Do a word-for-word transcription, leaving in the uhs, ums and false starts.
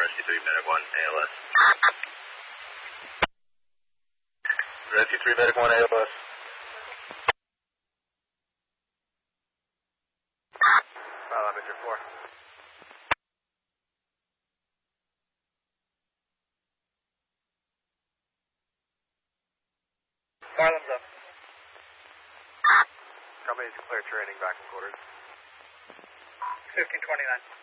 Rescue three, Medic one, A L S. Rescue three, Medic one, A L S. Well, I'm at your four. Marlin's up. Company's clear training back in quarters. fifteen twenty-nine.